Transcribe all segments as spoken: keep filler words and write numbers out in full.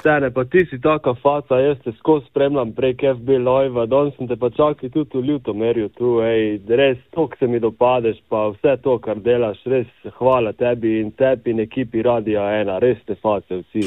Stane, pa ti si taka faca, jaz te skozi spremljam prek F B Live-a, danes sem te pa čakali tudi v Ljutomerju tu, ej, res toliko se mi dopadeš, pa vse to, kar delaš, res hvala tebi in tebi in ekipi Radia ena, res te face vsi.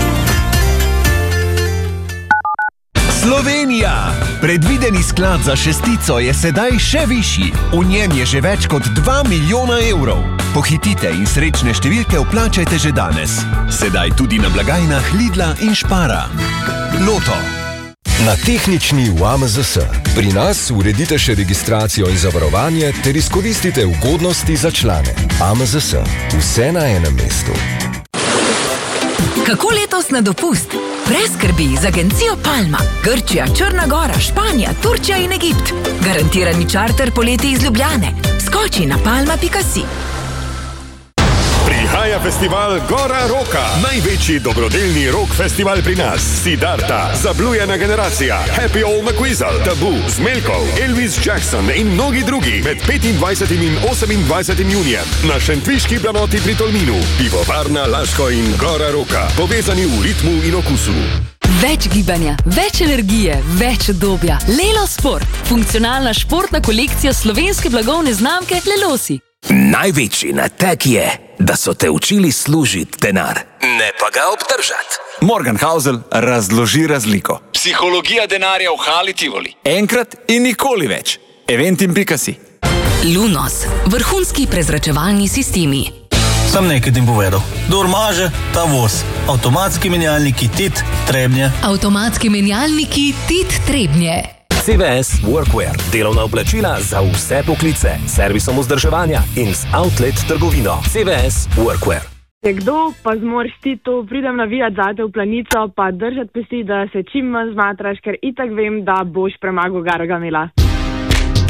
Slovenija! Predvideni sklad za šestico je sedaj še višji. V njem je že več kot dva milijona evrov. Pohitite in srečne številke vplačajte že danes. Sedaj tudi na blagajnah Lidla in Špara. Loto. Na tehnični v A M Z S. Pri nas uredite še registracijo in zavarovanje ter izkoristite ugodnosti za člane. A M Z S. Vse na enem mestu. Kako letos na dopust? Brez skrbi z agencijo Palma. Grčija, Črna Gora, Španija, Turčija in Egipt. Garantirani čarter poleti iz Ljubljane. Skoči na palma pika si. Prihaja festival Gora Roka. Največji dobrodelni rock festival pri nas. Siddharta, Zablujena generacija, Happy All McQuizzle, Tabu, Zmelkov, Elvis Jackson in mnogi drugi med petindvajsetim in osemindvajsetim junijem na šentviški planoti pri Tolminu. Pivovarna Laško in Gora Roka. Povezani v ritmu in okusu. Več gibanja, več energije, več obdobja. Lelo Sport. Funkcionalna športna kolekcija slovenske blagovne znamke Lelosi. Največji natek je, da so te učili služiti denar, ne pa ga obdržati. Morgan Housel razloži razliko. Psihologija denarja v Hali Tivoli. Enkrat in nikoli več. Eventim pika si. Lunos. Vrhunski prezračevalni sistemi. Sam nekaj tim povedal. Kdor maže, ta voz. Avtomatski menjalniki Tit Trebnje. Avtomatski menjalniki Tit Trebnje. C V S Workwear. Delovna oblačila za vse poklice. Servisom vzdrževanja in z outlet trgovino. C V S Workwear. Kdo pa zmoriš ti to, pridem navijati zate v Planico, pa držati pesti, da se čim manj zmatraš, ker itak vem, da boš premagal Gargamela.